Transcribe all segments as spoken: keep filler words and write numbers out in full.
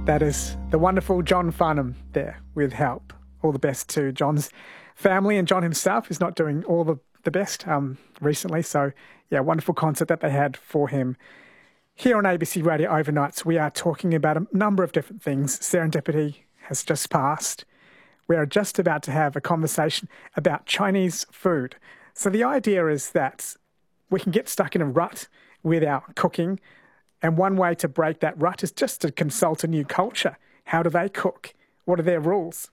That is the wonderful John Farnham there with Help. All the best to John's family and John himself is not doing all the, the best um, recently. So, yeah, wonderful concert that they had for him. Here on A B C Radio Overnights, we are talking about a number of different things. Serendipity has just passed. We are just about to have a conversation about Chinese food. So the idea is that we can get stuck in a rut with our cooking, and one way to break that rut is just to consult a new culture. How do they cook? What are their rules?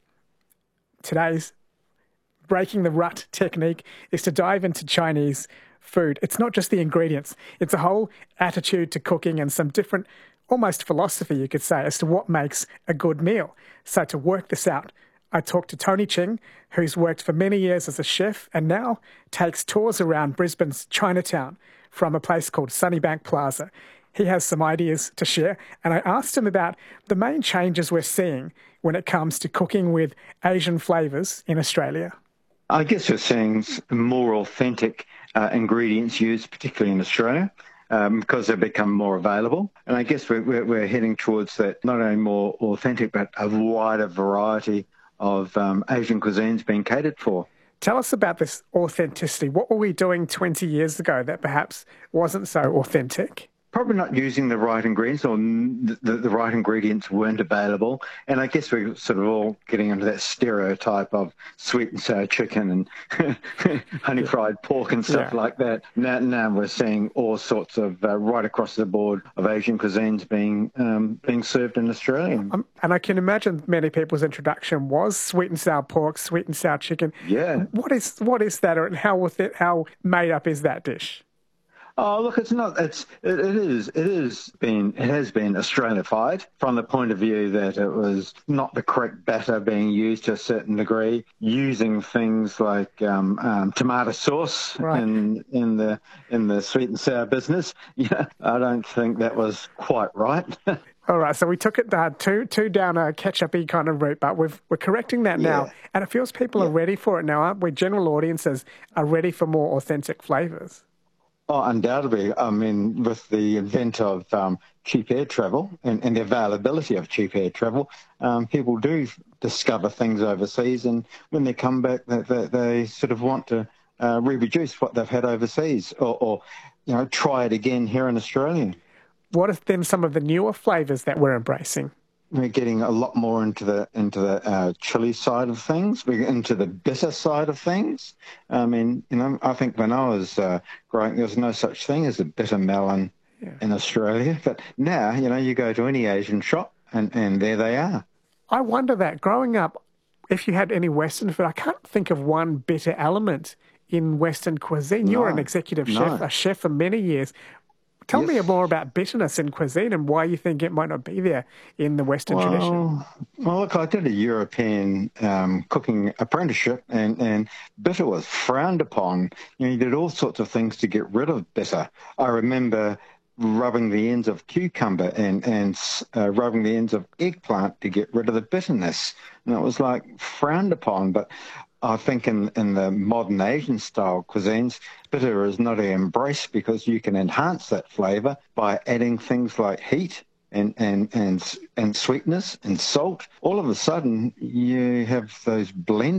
Today's breaking the rut technique is to dive into Chinese food. It's not just the ingredients. It's a whole attitude to cooking and some different, almost philosophy, you could say, as to what makes a good meal. So to work this out, I talked to Tony Ching, who's worked for many years as a chef and now takes tours around Brisbane's Chinatown from a place called Sunnybank Plaza. He has some ideas to share, and I asked him about the main changes we're seeing when it comes to cooking with Asian flavours in Australia. I guess we're seeing more authentic uh, ingredients used, particularly in Australia, um, because they've become more available. And I guess we're, we're, we're heading towards that, not only more authentic, but a wider variety of um, Asian cuisines being catered for. Tell us about this authenticity. What were we doing twenty years ago that perhaps wasn't so authentic? Probably not using the right ingredients, or the, the right ingredients weren't available. And I guess we're sort of all getting into that stereotype of sweet and sour chicken and honey fried pork and stuff yeah. like that. Now, now we're seeing all sorts of, uh, right across the board, of Asian cuisines being um, being served in Australia. Um, and I can imagine many people's introduction was sweet and sour pork, sweet and sour chicken. Yeah. What is what is that, and how with it, how made up is that dish? Oh, look, it's not, it's, it, it is, it is been, it has been Australified from the point of view that it was not the correct batter being used to a certain degree, using things like um, um, tomato sauce right. in, in the, in the sweet and sour business. Yeah, I don't think that was quite right. All right, so we took it uh, two, two down a ketchup-y kind of route, but we've, we're correcting that now. Yeah. And it feels people yeah. are ready for it now, aren't we? General audiences are ready for more authentic flavours. Oh, undoubtedly. I mean, with the advent of um, cheap air travel and, and the availability of cheap air travel, um, people do discover things overseas, and when they come back, they, they, they sort of want to uh, reproduce what they've had overseas, or, or you know, try it again here in Australia. What have been some of the newer flavours that we're embracing? We're getting a lot more into the into the uh, chili side of things. We're into the bitter side of things. I mean, you know, I think when I was uh, growing, there was no such thing as a bitter melon yeah. in Australia. But now, you know, you go to any Asian shop, and, and there they are. I wonder that growing up, if you had any Western food, I can't think of one bitter element in Western cuisine. You no, were an executive chef, no. a chef for many years. Tell yes. me more about bitterness in cuisine and why you think it might not be there in the Western well, tradition. Well, look, I did a European um, cooking apprenticeship, and, and bitter was frowned upon. You know, you did all sorts of things to get rid of bitter. I remember rubbing the ends of cucumber and, and uh, rubbing the ends of eggplant to get rid of the bitterness. And it was like frowned upon, but I think in, in the modern Asian-style cuisines, bitter is not embraced because you can enhance that flavour by adding things like heat and, and, and, and sweetness and salt. All of a sudden, you have those blend